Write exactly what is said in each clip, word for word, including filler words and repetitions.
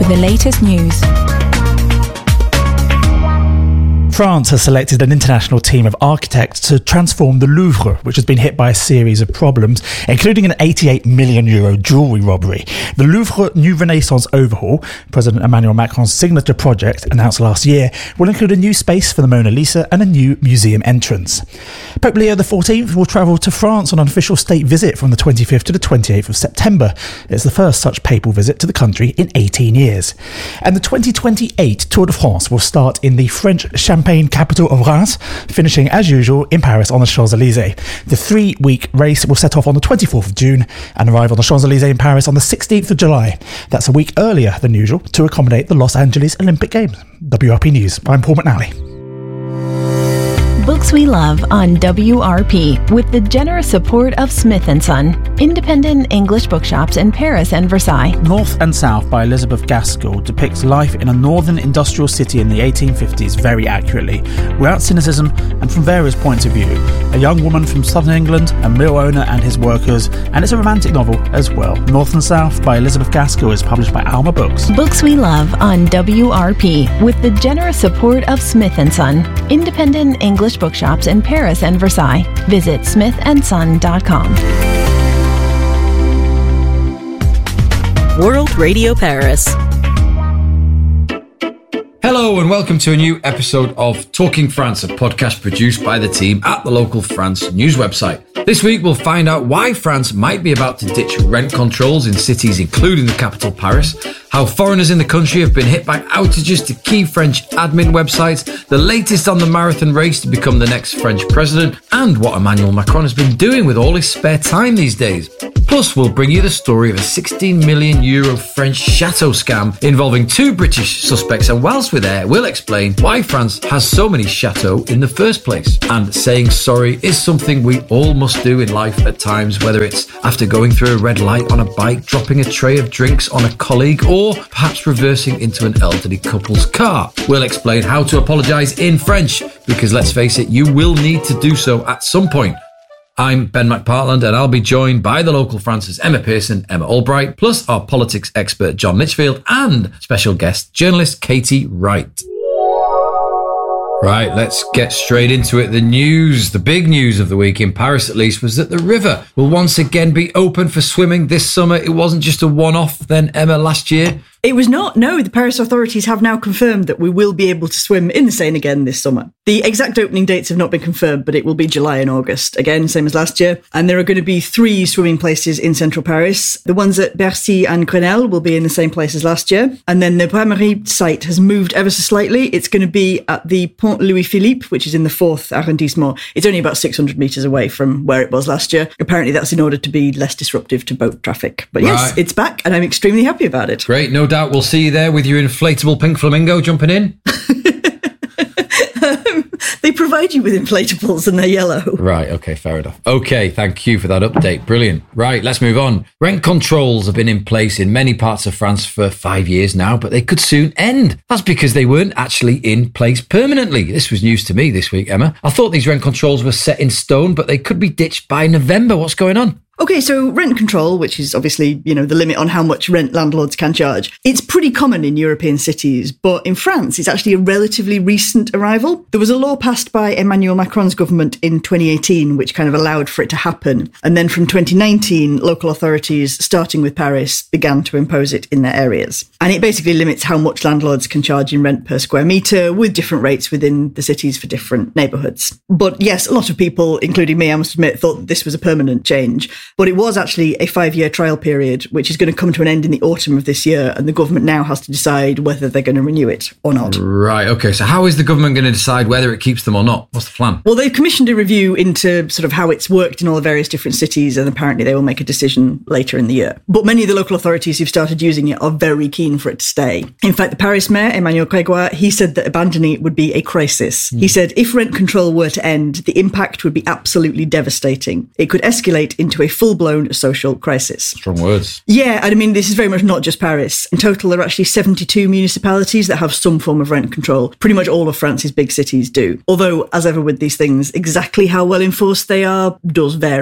the latest news. France has selected an international team of architects to transform the Louvre, which has been hit by a series of problems, including an eighty-eight million euro jewellery robbery. The Louvre New Renaissance overhaul, President Emmanuel Macron's signature project announced last year, will include a new space for the Mona Lisa and a new museum entrance. Pope Leo the fourteenth will travel to France on an official state visit from the twenty-fifth to the twenty-eighth of September. It's the first such papal visit to the country in eighteen years. And the twenty twenty-eight Tour de France will start in the French Champagne capital of Reims, finishing as usual in Paris on the Champs-Élysées. The three-week race will set off on the twenty-fourth of June and arrive on the Champs-Élysées in Paris on the sixteenth of July. That's a week earlier than usual to accommodate the Los Angeles Olympic Games. W R P News, I'm Paul McNally. Books we love on W R P with the generous support of Smith and Son, independent English bookshops in Paris and Versailles. North and South by Elizabeth Gaskell depicts life in a northern industrial city in the eighteen fifties very accurately, without cynicism and from various points of view. A young woman from southern England, a mill owner and his workers, and it's a romantic novel as well. North and South by Elizabeth Gaskell is published by Alma Books. Books we love on W R P with the generous support of Smith and Son, independent English bookshops in Paris and Versailles. Visit smith and son dot com. World Radio Paris. Hello and welcome to a new episode of Talking France, a podcast produced by the team at the local France news website. This week we'll find out why France might be about to ditch rent controls in cities including the capital Paris, how foreigners in the country have been hit by outages to key French admin websites, the latest on the marathon race to become the next French president, and what Emmanuel Macron has been doing with all his spare time these days. Plus, we'll bring you the story of a sixteen million euro French chateau scam involving two British suspects, and whilst we're there, we'll explain why France has so many chateaux in the first place. And saying sorry is something we all must do in life at times, whether it's after going through a red light on a bike, dropping a tray of drinks on a colleague, or perhaps reversing into an elderly couple's car. We'll explain how to apologise in French, because let's face it, you will need to do so at some point. I'm Ben McPartland, and I'll be joined by the local France's Emma Pearson, Emma Albright, plus our politics expert John Litchfield, and special guest journalist Katie Wright. Right, let's get straight into it. The news, the big news of the week, in Paris at least, was that the river will once again be open for swimming this summer. It wasn't just a one-off then, Emma, last year. It was not. No, the Paris authorities have now confirmed that we will be able to swim in the Seine again this summer. The exact opening dates have not been confirmed, but it will be July and August. Again, same as last year. And there are going to be three swimming places in central Paris. The ones at Bercy and Grenelle will be in the same place as last year. And then the Bras-Marie site has moved ever so slightly. It's going to be at the Pont Louis-Philippe, which is in the fourth arrondissement. It's only about six hundred metres away from where it was last year. Apparently that's in order to be less disruptive to boat traffic. But yes, right. It's back and I'm extremely happy about it. Great, no doubt we'll see you there with your inflatable pink flamingo jumping in. um, they provide you with inflatables and they're yellow. Right, okay, fair enough. Okay, thank you for that update. Brilliant. Right, let's move on. Rent controls have been in place in many parts of France for five years now, but they could soon end. That's because they weren't actually in place permanently. This was news to me this week, Emma. I thought these rent controls were set in stone, but they could be ditched by November. What's going on? Okay, so rent control, which is obviously, you know, the limit on how much rent landlords can charge, it's pretty common in European cities, but in France, it's actually a relatively recent arrival. There was a law passed by Emmanuel Macron's government in twenty eighteen, which kind of allowed for it to happen. And then from twenty nineteen, local authorities, starting with Paris, began to impose it in their areas. And it basically limits how much landlords can charge in rent per square metre, with different rates within the cities for different neighbourhoods. But yes, a lot of people, including me, I must admit, thought that this was a permanent change. But it was actually a five-year trial period, which is going to come to an end in the autumn of this year, and the government now has to decide whether they're going to renew it or not. Right, okay. So how is the government going to decide whether it keeps them or not? What's the plan? Well, they've commissioned a review into sort of how it's worked in all the various different cities, and apparently they will make a decision later in the year. But many of the local authorities who've started using it are very keen for it to stay. In fact, the Paris mayor, Emmanuel Grégoire, he said that abandoning it would be a crisis. Mm. He said if rent control were to end, the impact would be absolutely devastating. It could escalate into a full-blown social crisis. Strong words. Yeah, and I mean, this is very much not just Paris. In total, there are actually seventy-two municipalities that have some form of rent control. Pretty much all of France's big cities do. Although, as ever with these things, exactly how well enforced they are does vary.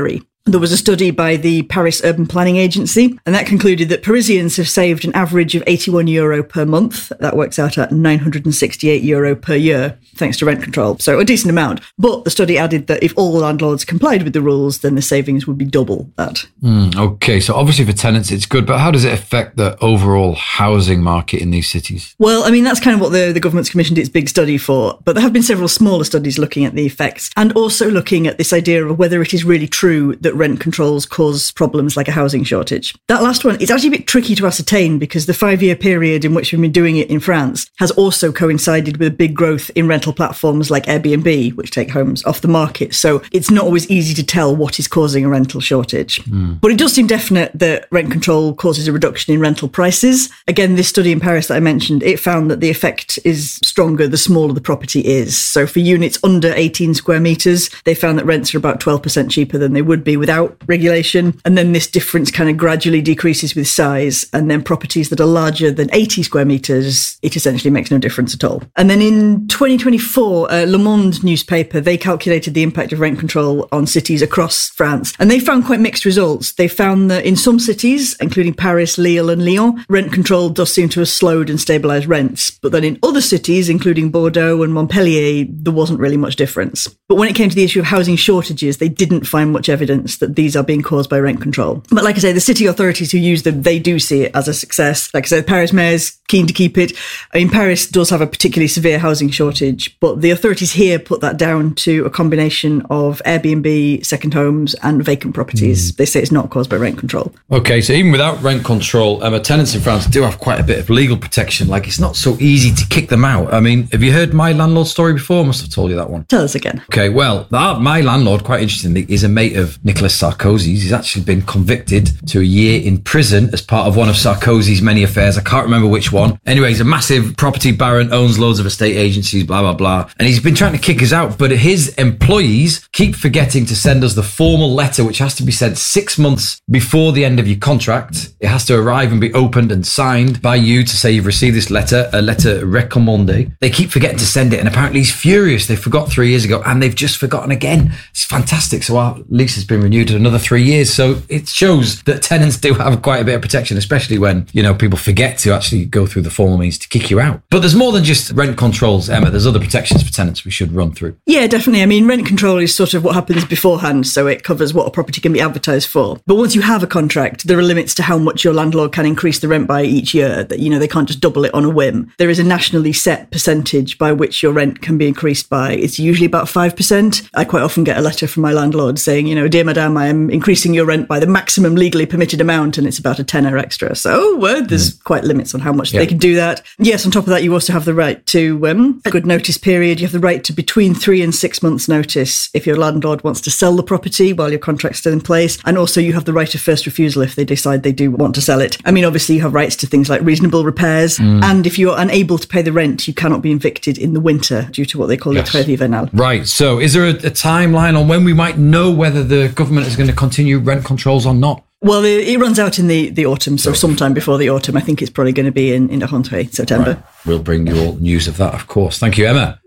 There was a study by the Paris Urban Planning Agency, and that concluded that Parisians have saved an average of eighty-one euro per month. That works out at nine hundred sixty-eight euro per year, thanks to rent control. So a decent amount. But the study added that if all landlords complied with the rules, then the savings would be double that. Mm, okay, so obviously for tenants it's good, but how does it affect the overall housing market in these cities? Well, I mean, that's kind of what the, the government's commissioned its big study for. But there have been several smaller studies looking at the effects and also looking at this idea of whether it is really true that rent controls cause problems like a housing shortage. That last one is actually a bit tricky to ascertain because the five-year period in which we've been doing it in France has also coincided with a big growth in rental platforms like Airbnb, which take homes off the market. So it's not always easy to tell what is causing a rental shortage. Mm. But it does seem definite that rent control causes a reduction in rental prices. Again, this study in Paris that I mentioned, it found that the effect is stronger the smaller the property is. So for units under eighteen square metres, they found that rents are about twelve percent cheaper than they would be without regulation. And then this difference kind of gradually decreases with size. And then properties that are larger than eighty square metres, it essentially makes no difference at all. And then in twenty twenty-four, uh, Le Monde newspaper, they calculated the impact of rent control on cities across France. And they found quite mixed results. They found that in some cities, including Paris, Lille and Lyon, rent control does seem to have slowed and stabilised rents. But then in other cities, including Bordeaux and Montpellier, there wasn't really much difference. But when it came to the issue of housing shortages, they didn't find much evidence that these are being caused by rent control. But like I say, the city authorities who use them, they do see it as a success. Like I said, Paris mayor's keen to keep it. I mean, Paris does have a particularly severe housing shortage, but the authorities here put that down to a combination of Airbnb, second homes and vacant properties. Mm. They say it's not caused by rent control. Okay, so even without rent control, Emma, tenants in France do have quite a bit of legal protection. Like, it's not so easy to kick them out. I mean, have you heard my landlord story before? I must have told you that one. Tell us again. Okay, well, my landlord, quite interestingly, is a mate of Nicolas Sarkozy's. He's actually been convicted to a year in prison as part of one of Sarkozy's many affairs. I can't remember which one. Anyway, he's a massive property baron, owns loads of estate agencies, blah, blah, blah. And he's been trying to kick us out, but his employees keep forgetting to send us the formal letter, which has to be sent six months before the end of your contract. It has to arrive and be opened and signed by you to say you've received this letter, a letter recommandé. They keep forgetting to send it, and apparently he's furious. They forgot three years ago, and they've just forgotten again. It's fantastic. So our lease has been renewed for another three years. So it shows that tenants do have quite a bit of protection, especially when, you know, people forget to actually go through the formal means to kick you out. But there's more than just rent controls, Emma. There's other protections for tenants we should run through. Yeah, definitely. I mean, rent control is sort of what happens beforehand, so it covers what a property can be advertised for. But once you have a contract, there are limits to how much your landlord can increase the rent by each year. That, you know, they can't just double it on a whim. There is a nationally set percentage by which your rent can be increased by. It's usually about five percent. I quite often get a letter from my landlord saying, you know, dear madame, I am increasing your rent by the maximum legally permitted amount, and it's about a tenner extra. So uh, there's mm. quite limits on how much yeah. they can do that. Yes, on top of that, you also have the right to um, a good notice period. You have the right to between three and six months notice if your landlord wants to sell the property while your contract's still in place. And also you have the right of first refusal if they decide they do want to sell it. I mean, obviously you have rights to things like reasonable repairs. Mm. And if you're unable to pay the rent, you cannot be evicted in the winter due to what they call yes. le trêve hivernal. Right. So is there a, a timeline on when we might know whether the government is going to continue rent controls or not? Well, it runs out in the, the autumn, so sometime before the autumn. I think it's probably going to be in, in the rentrée, September. Right. We'll bring you all news of that, of course. Thank you, Emma.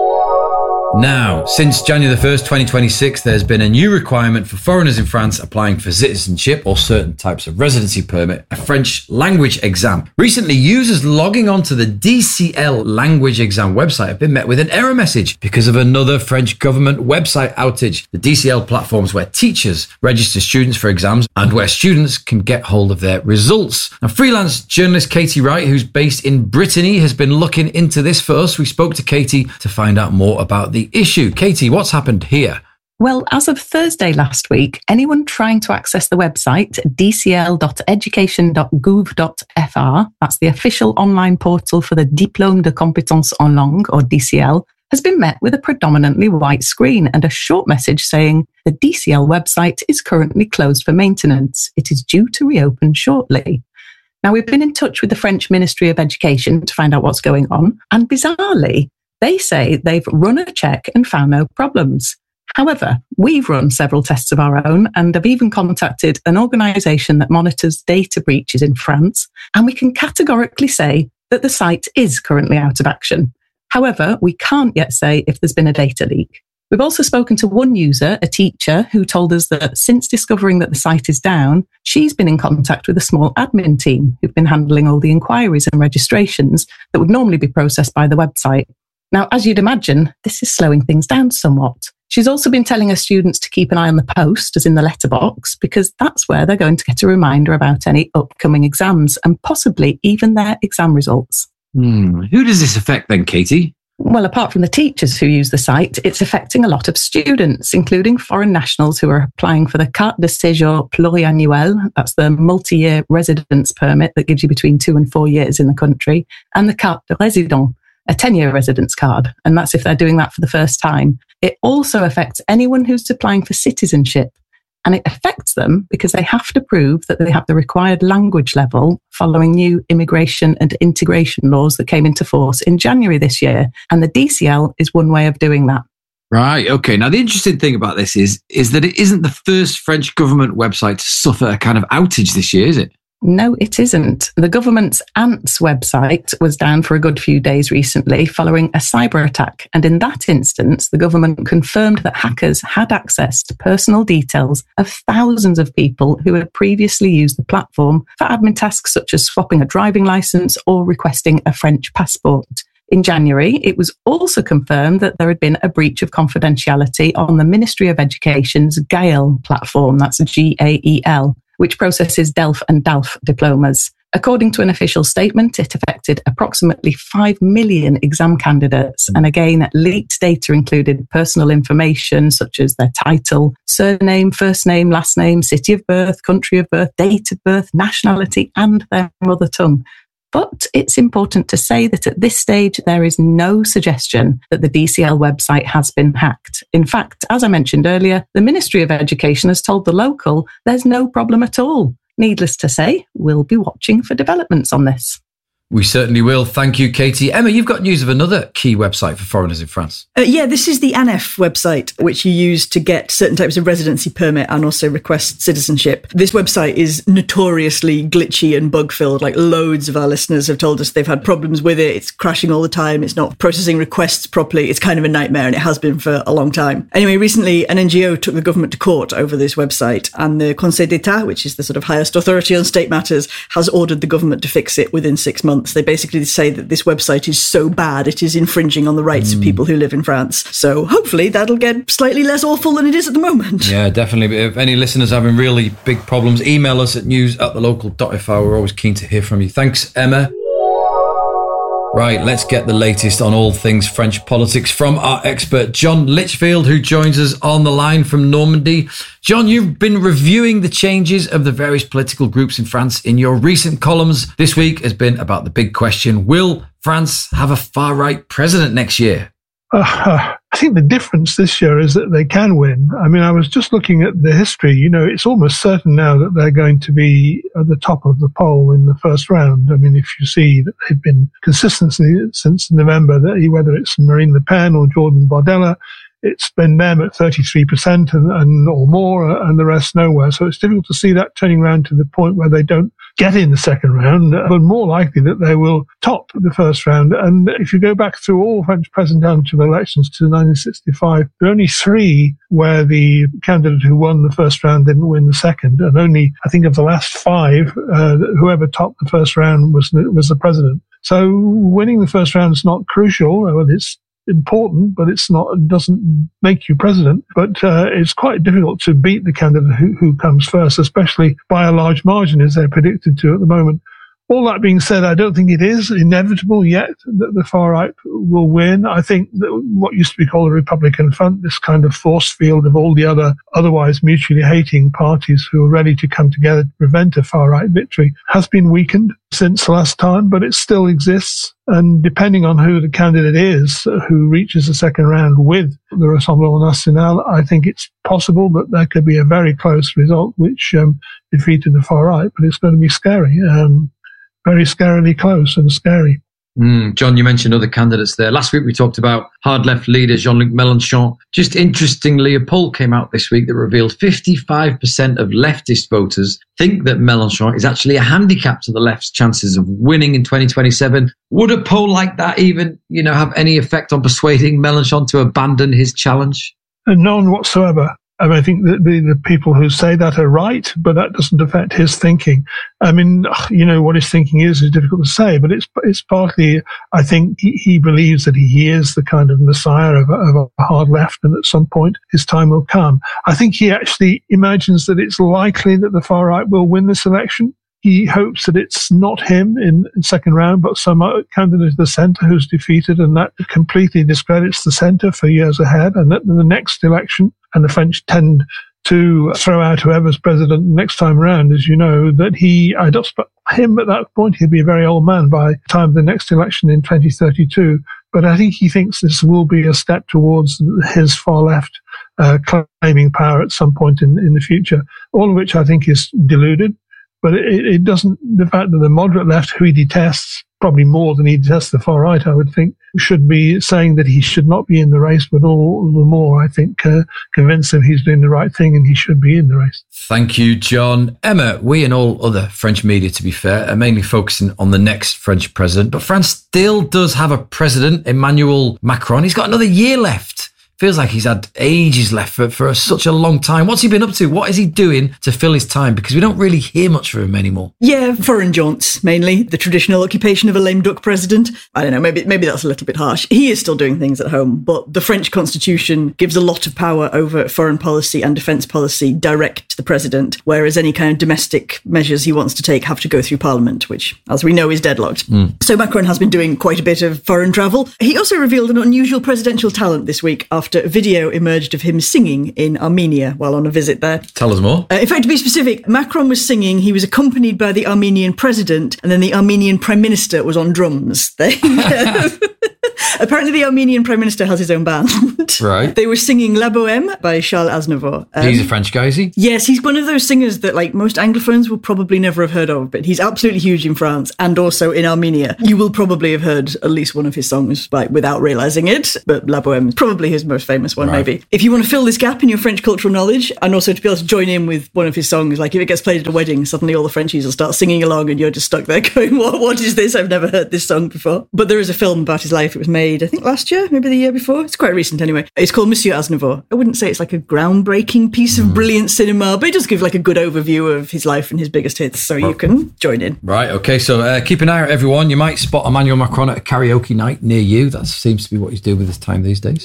Now, since January the first, twenty twenty-six, there's been a new requirement for foreigners in France applying for citizenship or certain types of residency permit, a French language exam. Recently, users logging onto the D C L language exam website have been met with an error message because of another French government website outage. The D C L platforms where teachers register students for exams and where students can get hold of their results. Now, freelance journalist Katie Wright, who's based in Brittany, has been looking into this for us. We spoke to Katie to find out more about the issue. Katie, what's happened here? Well, as of Thursday last week, anyone trying to access the website d c l dot education dot gouv dot f r, that's the official online portal for the Diplôme de compétence en langue, or D C L, has been met with a predominantly white screen and a short message saying the D C L website is currently closed for maintenance. It is due to reopen shortly. Now, we've been in touch with the French Ministry of Education to find out what's going on, and bizarrely, they say they've run a check and found no problems. However, we've run several tests of our own and have even contacted an organisation that monitors data breaches in France, and we can categorically say that the site is currently out of action. However, we can't yet say if there's been a data leak. We've also spoken to one user, a teacher, who told us that since discovering that the site is down, she's been in contact with a small admin team who've been handling all the inquiries and registrations that would normally be processed by the website. Now, as you'd imagine, this is slowing things down somewhat. She's also been telling her students to keep an eye on the post, as in the letterbox, because that's where they're going to get a reminder about any upcoming exams and possibly even their exam results. Hmm. Who does this affect then, Katie? Well, apart from the teachers who use the site, it's affecting a lot of students, including foreign nationals who are applying for the Carte de Séjour Pluriannuel, that's the multi-year residence permit that gives you between two and four years in the country, and the Carte de Résident, a ten-year residence card, and that's if they're doing that for the first time. It also affects anyone who's applying for citizenship, and it affects them because they have to prove that they have the required language level following new immigration and integration laws that came into force in January this year. And the D C L is one way of doing that. Right. Okay. Now, the interesting thing about this is, is that it isn't the first French government website to suffer a kind of outage this year, is it? No, it isn't. The government's ANTS website was down for a good few days recently following a cyber attack. And in that instance, the government confirmed that hackers had access to personal details of thousands of people who had previously used the platform for admin tasks such as swapping a driving license or requesting a French passport. In January, it was also confirmed that there had been a breach of confidentiality on the Ministry of Education's GAEL platform, that's G A E L, which processes D E L F and D A L F diplomas. According to an official statement, it affected approximately five million exam candidates. And again, leaked data included personal information such as their title, surname, first name, last name, city of birth, country of birth, date of birth, nationality, and their mother tongue. But it's important to say that at this stage, there is no suggestion that the D C L website has been hacked. In fact, as I mentioned earlier, the Ministry of Education has told the Local there's no problem at all. Needless to say, we'll be watching for developments on this. We certainly will. Thank you, Katie. Emma, you've got news of another key website for foreigners in France. Uh, yeah, this is the ANEF website, which you use to get certain types of residency permit and also request citizenship. This website is notoriously glitchy and bug-filled. Like, loads of our listeners have told us they've had problems with it. It's crashing all the time. It's not processing requests properly. It's kind of a nightmare, and it has been for a long time. Anyway, recently, an N G O took the government to court over this website, and the Conseil d'État, which is the sort of highest authority on state matters, has ordered the government to fix it within six months. They basically say that this website is so bad it is infringing on the rights mm. of people who live in France. So hopefully that'll get slightly less awful than it is at the moment. Yeah, definitely. If any listeners having really big problems, email us at news at the local dot f r. We're always keen to hear from you. Thanks, Emma. Right, let's get the latest on all things French politics from our expert, John Litchfield, who joins us on the line from Normandy. John, you've been reviewing the changes of the various political groups in France in your recent columns. This week has been about the big question, will France have a far-right president next year? Uh, I think the difference this year is that they can win. I mean, I was just looking at the history. You know, it's almost certain now that they're going to be at the top of the poll in the first round. I mean, if you see that they've been consistently since November, that whether it's Marine Le Pen or Jordan Bardella, it's been them at thirty-three percent and, and or more, and the rest nowhere. So it's difficult to see that turning around to the point where they don't get in the second round, but more likely that they will top the first round. And if you go back through all French presidential elections to nineteen sixty-five, there are only three where the candidate who won the first round didn't win the second. And only, I think, of the last five, uh, whoever topped the first round was, was the president. So winning the first round is not crucial. Well, it's important, but it's not, it doesn't make you president. But uh, it's quite difficult to beat the candidate who, who comes first, especially by a large margin, as they're predicted to at the moment. All that being said, I don't think it is inevitable yet that the far right will win. I think that what used to be called the Republican Front, this kind of force field of all the other otherwise mutually hating parties who are ready to come together to prevent a far right victory, has been weakened since last time, but it still exists. And depending on who the candidate is who reaches the second round with the Rassemblement National, I think it's possible that there could be a very close result which um, defeated the far right, but it's going to be scary. Um, Very scarily close and scary. Mm, John, you mentioned other candidates there. Last week we talked about hard left leader Jean-Luc Mélenchon. Just interestingly, a poll came out this week that revealed fifty-five percent of leftist voters think that Mélenchon is actually a handicap to the left's chances of winning in twenty twenty-seven. Would a poll like that even, you know, have any effect on persuading Mélenchon to abandon his challenge? None whatsoever. I mean, I think that the, the people who say that are right, but that doesn't affect his thinking. I mean, you know, what his thinking is is difficult to say, but it's it's partly, I think, he, he believes that he is the kind of messiah of a, of a hard left, and at some point his time will come. I think he actually imagines that it's likely that the far right will win this election. He hopes that it's not him in, in second round, but some candidate of the centre who's defeated, and that completely discredits the centre for years ahead. And that in the next election, and the French tend to throw out whoever's president next time around, as you know, that he, I don't expect him at that point, he'll be a very old man by the time of the next election in twenty thirty-two. But I think he thinks this will be a step towards his far left uh, claiming power at some point in, in the future, all of which I think is deluded. But it, it doesn't, the fact that the moderate left, who he detests, probably more than he detests the far right, I would think, should be saying that he should not be in the race, but all the more, I think, uh, convince him he's doing the right thing and he should be in the race. Thank you, John. Emma, we and all other French media, to be fair, are mainly focusing on the next French president, but France still does have a president, Emmanuel Macron. He's got another year left. Feels like he's had ages left for, for such a long time. What's he been up to? What is he doing to fill his time? Because we don't really hear much from him anymore. Yeah, foreign jaunts, mainly. The traditional occupation of a lame duck president. I don't know, maybe maybe that's a little bit harsh. He is still doing things at home, but the French constitution gives a lot of power over foreign policy and defence policy direct to the president, whereas any kind of domestic measures he wants to take have to go through parliament, which, as we know, is deadlocked. Mm. So Macron has been doing quite a bit of foreign travel. He also revealed an unusual presidential talent this week after a video emerged of him singing in Armenia while on a visit there. Tell us more. Uh, in fact, to be specific, Macron was singing, he was accompanied by the Armenian president, and then the Armenian prime minister was on drums. They, apparently the Armenian prime minister has his own band. Right. They were singing La Bohème by Charles Aznavour. Um, he's a French guy, is he? Yes, he's one of those singers that like most Anglophones will probably never have heard of, but he's absolutely huge in France and also in Armenia. You will probably have heard at least one of his songs like without realising it, but La Bohème is probably his most famous one, right. Maybe. If you want to fill this gap in your French cultural knowledge and also to be able to join in with one of his songs, like if it gets played at a wedding, suddenly all the Frenchies will start singing along and you're just stuck there going, what, what is this? I've never heard this song before. But there is a film about his life. It was made, I think, last year, maybe the year before. It's quite recent anyway. It's called Monsieur Aznavour. I wouldn't say it's like a groundbreaking piece of mm. brilliant cinema, but it does give like a good overview of his life and his biggest hits, so you can join in. Right, okay, so uh, keep an eye out, everyone. You might spot Emmanuel Macron at a karaoke night near you. That seems to be what he's doing with his time these days.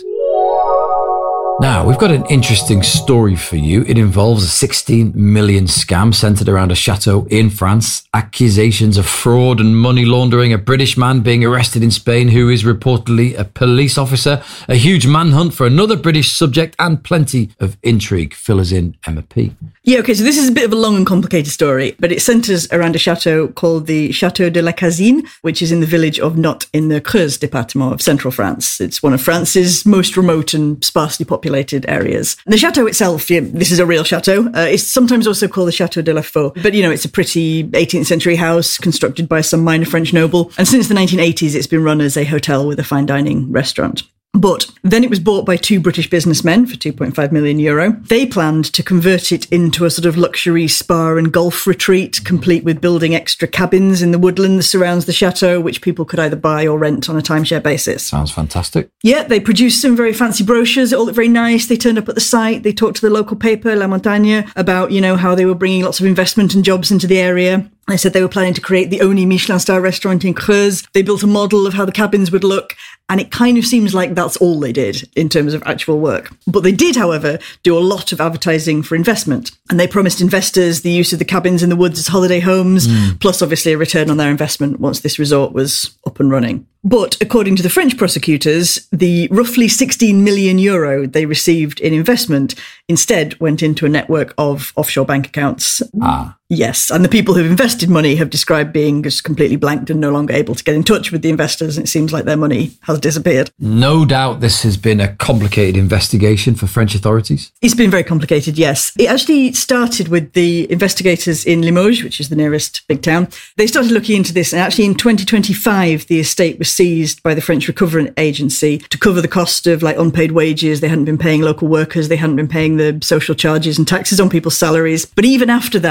Now, we've got an interesting story for you. It involves a sixteen million scam centred around a chateau in France. Accusations of fraud and money laundering. A British man being arrested in Spain who is reportedly a police officer. A huge manhunt for another British subject and plenty of intrigue. Fill us in, Emma P. Yeah, okay, so this is a bit of a long and complicated story, but it centres around a chateau called the Chateau de la Casine, which is in the village of Not in the Creuse department of central France. It's one of France's most remote and sparsely populated areas. The chateau itself, yeah, this is a real chateau. Uh, it's sometimes also called the Chateau de la Faux, but, you know, it's a pretty eighteenth century house constructed by some minor French noble. And since the nineteen eighties, it's been run as a hotel with a fine dining restaurant. But then it was bought by two British businessmen for two point five million euro. They planned to convert it into a sort of luxury spa and golf retreat, complete with building extra cabins in the woodland that surrounds the chateau, which people could either buy or rent on a timeshare basis. Sounds fantastic. Yeah, they produced some very fancy brochures. It all looked very nice. They turned up at the site. They talked to the local paper, La Montagne, about, you know, how they were bringing lots of investment and jobs into the area. They said they were planning to create the only Michelin star restaurant in Creuse. They built a model of how the cabins would look. And it kind of seems like that's all they did in terms of actual work. But they did, however, do a lot of advertising for investment. And they promised investors the use of the cabins in the woods as holiday homes, mm. plus obviously a return on their investment once this resort was up and running. But according to the French prosecutors, the roughly sixteen million euro they received in investment instead went into a network of offshore bank accounts. Ah. Yes, and the people who've invested money have described being just completely blanked and no longer able to get in touch with the investors, and it seems like their money has disappeared. No doubt this has been a complicated investigation for French authorities. It's been very complicated, yes. It actually started with the investigators in Limoges, which is the nearest big town. They started looking into this, and actually in twenty twenty-five, the estate was seized by the French Recovery Agency to cover the cost of like unpaid wages. They hadn't been paying local workers. They hadn't been paying the social charges and taxes on people's salaries. But even after that, this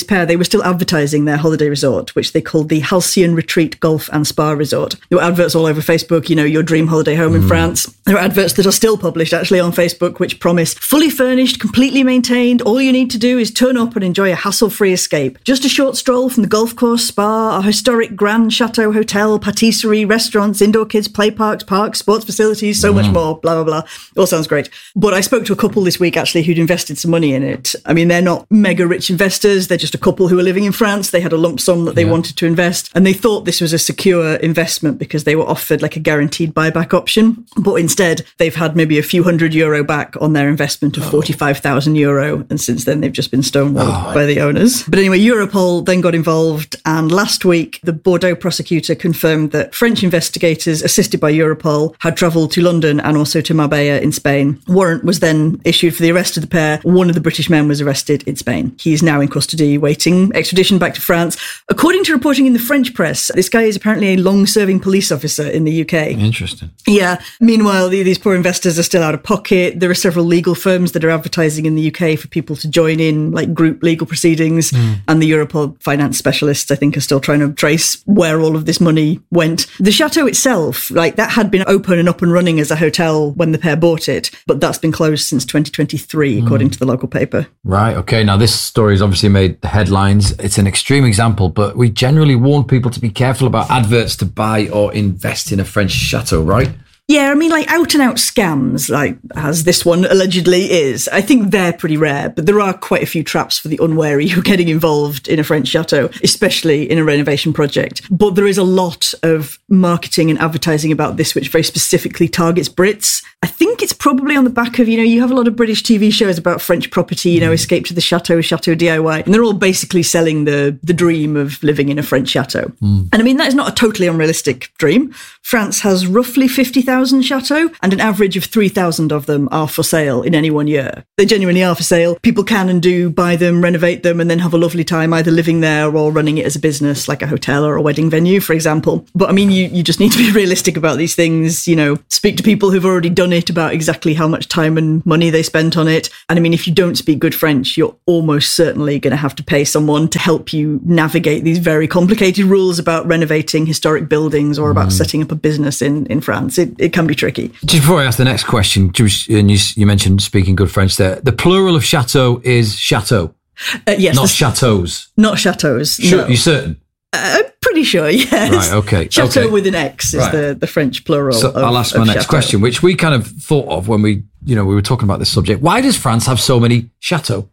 pair, they were still advertising their holiday resort, which they called the Halcyon Retreat Golf and Spa Resort. There were adverts all over Facebook, you know, your dream holiday home mm. in France. There are adverts that are still published actually on Facebook, which promise fully furnished, completely maintained. All you need to do is turn up and enjoy a hassle-free escape. Just a short stroll from the golf course, spa, a historic grand chateau hotel, patisserie, restaurants, indoor kids play parks, parks, sports facilities, so mm. much more, blah, blah, blah. All sounds great. But I spoke to a couple this week actually who'd invested some money in it. I mean, they're not mega rich investors. They're just a couple who are living in France. They had a lump sum that they yeah. wanted to invest, and they thought this was a secure investment because they were offered like a guaranteed buyback option. But instead, they've had maybe a few hundred euro back on their investment of oh. forty-five thousand euro. And since then, they've just been stonewalled oh. by the owners. But anyway, Europol then got involved. And last week, the Bordeaux prosecutor confirmed that French investigators, assisted by Europol, had travelled to London and also to Marbella in Spain. Warrant was then issued for the arrest of the pair. One of the British men was arrested in Spain. He is now in custody, waiting extradition back to France. According to reporting in the French press, this guy is apparently a long-serving police officer in the U K. Interesting. Yeah. Meanwhile, the, these poor investors are still out of pocket. There are several legal firms that are advertising in the U K for people to join in, like group legal proceedings. Mm. And the Europol finance specialists, I think, are still trying to trace where all of this money went. The chateau itself, like that had been open and up and running as a hotel when the pair bought it, but that's been closed since twenty twenty-three, mm. according to the local paper. Right. Okay. Now, this story has obviously made the headlines. It's an extreme example, but we generally warn people to be careful about adverts to buy or invest in a French chateau, right? Yeah, I mean, like out and out scams, like as this one allegedly is, I think they're pretty rare, but there are quite a few traps for the unwary who are getting involved in a French chateau, especially in a renovation project. But there is a lot of marketing and advertising about this, which very specifically targets Brits. I think it's probably on the back of, you know, you have a lot of British T V shows about French property, you know, Escape to the Chateau, Chateau D I Y, and they're all basically selling the, the dream of living in a French chateau. Mm. And I mean, that is not a totally unrealistic dream. France has roughly fifty thousand chateaux, and an average of three thousand of them are for sale in any one year. They genuinely are for sale. People can and do buy them, renovate them, and then have a lovely time either living there or running it as a business, like a hotel or a wedding venue, for example. But I mean, you, you just need to be realistic about these things, you know, speak to people who've already done it about exactly how much time and money they spent on it. And I mean, if you don't speak good French, you're almost certainly going to have to pay someone to help you navigate these very complicated rules about renovating historic buildings or about mm. setting up a business in, in France. It, it can be tricky. Just before I ask the next question, and you, you mentioned speaking good French there, the plural of chateau is chateau. Uh, yes. Not chateaux. Not chateaux. Sure, no. You're certain? Uh, I'm pretty sure, yes. Right, okay. Chateau okay. with an X is right. the, the French plural. So of, I'll ask my next chateau. question, which we kind of thought of when we, you know, we were talking about this subject. Why does France have so many chateaux?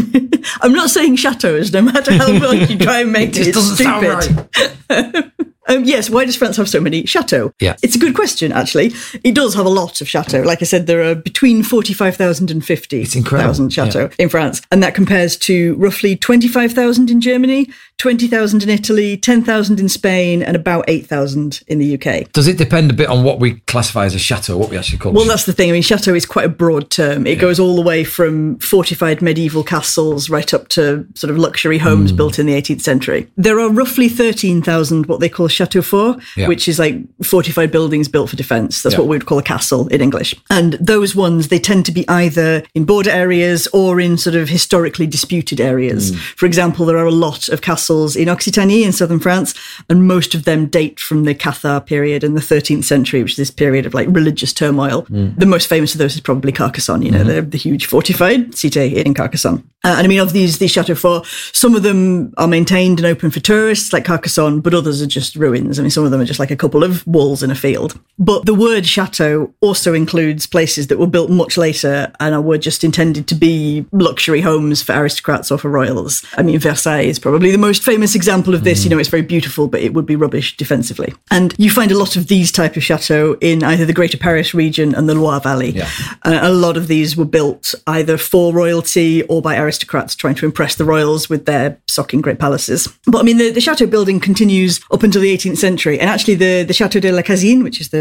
I'm not saying chateaus, no matter how much you try and make it, it doesn't stupid. Sound right. Um, yes, why does France have so many chateaux? Yeah. It's a good question, actually. It does have a lot of chateaux. Like I said, there are between forty-five thousand and fifty thousand chateaux yeah. in France. And that compares to roughly twenty-five thousand in Germany, twenty thousand in Italy, ten thousand in Spain, and about eight thousand in the U K. Does it depend a bit on what we classify as a chateau, what we actually call it? Well, that's the thing. I mean, chateau is quite a broad term. It yeah. goes all the way from fortified medieval castles right up to sort of luxury homes mm. built in the eighteenth century. There are roughly thirteen thousand what they call chateau fort, yeah. which is like fortified buildings built for defence. That's yeah. what we would call a castle in English. And those ones, they tend to be either in border areas or in sort of historically disputed areas. Mm. For example, there are a lot of castles in Occitanie in southern France, and most of them date from the Cathar period in the thirteenth century, which is this period of like religious turmoil. Mm. The most famous of those is probably Carcassonne, you know, mm-hmm. the, the huge fortified cité in Carcassonne. Uh, and I mean, of these, these chateaux forts, some of them are maintained and open for tourists, like Carcassonne, but others are just ruins. I mean, some of them are just like a couple of walls in a field. But the word chateau also includes places that were built much later and were just intended to be luxury homes for aristocrats or for royals. I mean, Versailles is probably the most famous example of this. Mm. You know, it's very beautiful, but it would be rubbish defensively. And you find a lot of these type of chateaux in either the Greater Paris region and the Loire Valley. Yeah. Uh, a lot of these were built either for royalty or by aristocrats trying to impress the royals with their socking great palaces. But I mean, the, the chateau building continues up until the eighteenth century. And actually, the, the Chateau de la Casine, which is the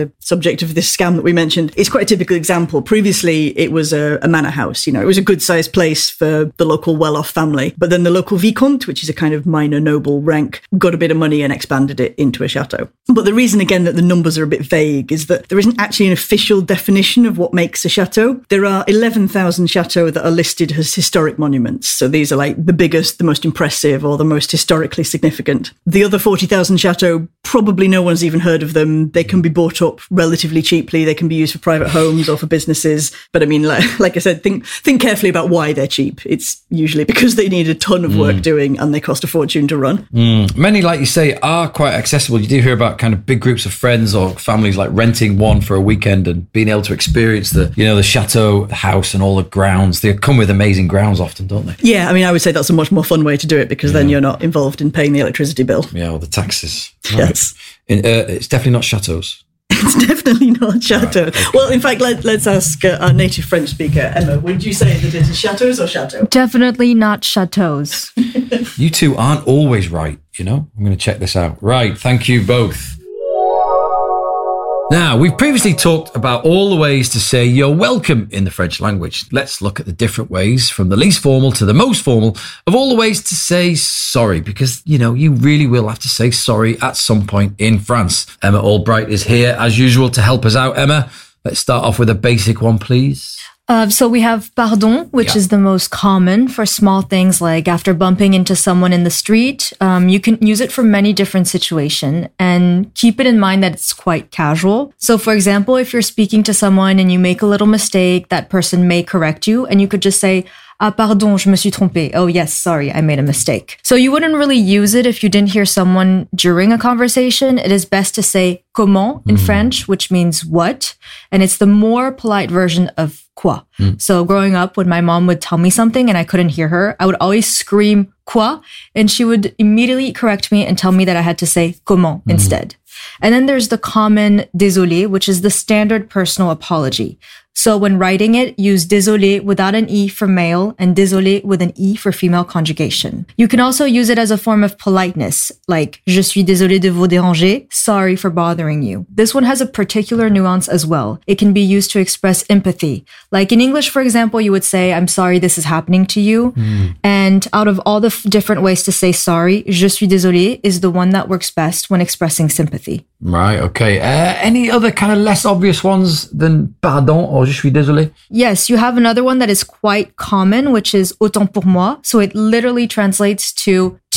the subject of this scam that we mentioned, it's quite a typical example. Previously, it was a, a manor house. You know, it was a good-sized place for the local well-off family. But then the local vicomte, which is a kind of minor noble rank, got a bit of money and expanded it into a chateau. But the reason, again, that the numbers are a bit vague is that there isn't actually an official definition of what makes a chateau. There are eleven thousand chateaux that are listed as historic monuments. So these are like the biggest, the most impressive, or the most historically significant. The other forty thousand chateaux, probably no one's even heard of them. They can be bought up relatively cheaply. They can be used for private homes or for businesses. But I mean, like, like I said, think think carefully about why they're cheap. It's usually because they need a ton of work mm. doing and they cost a fortune to run. Mm. Many, like you say, are quite accessible. You do hear about kind of big groups of friends or families like renting one for a weekend and being able to experience the, you know, the chateau, the house and all the grounds. They come with amazing grounds often, don't they? Yeah, I mean, I would say that's a much more fun way to do it because yeah. then you're not involved in paying the electricity bill. Yeah, or the taxes. Yes. Right. In, uh, it's definitely not chateaus. It's definitely not chateau. Right, okay. Well, in fact, let, let's ask uh, our native French speaker, Emma, would you say that it is chateaus or chateau? Definitely not chateaus. You two aren't always right, you know? I'm going to check this out. Right, thank you both. Now, we've previously talked about all the ways to say you're welcome in the French language. Let's look at the different ways, from the least formal to the most formal, of all the ways to say sorry, because, you know, you really will have to say sorry at some point in France. Emma Albright is here, as usual, to help us out. Emma, let's start off with a basic one, please. Uh, so we have pardon, which yeah. is the most common for small things like after bumping into someone in the street. Um, you can use it for many different situations and keep it in mind that it's quite casual. So for example, if you're speaking to someone and you make a little mistake, that person may correct you and you could just say, ah, pardon, je me suis trompé. Oh, yes, sorry, I made a mistake. So you wouldn't really use it if you didn't hear someone during a conversation. It is best to say comment in mm. French, which means what. And it's the more polite version of quoi. Mm. So growing up, when my mom would tell me something and I couldn't hear her, I would always scream quoi, and she would immediately correct me and tell me that I had to say comment mm. instead. And then there's the common désolé, which is the standard personal apology. So when writing it, use désolé without an E for male and désolé with an E for female conjugation. You can also use it as a form of politeness, like je suis désolé de vous déranger, sorry for bothering you. This one has a particular nuance as well. It can be used to express empathy. Like in English, for example, you would say, I'm sorry this is happening to you. Mm. And out of all the f- different ways to say sorry, je suis désolé is the one that works best when expressing sympathy. Right, okay. Uh, any other kind of less obvious ones than pardon or je suis désolé? Yes, you have another one that is quite common, which is autant pour moi. So it literally translates to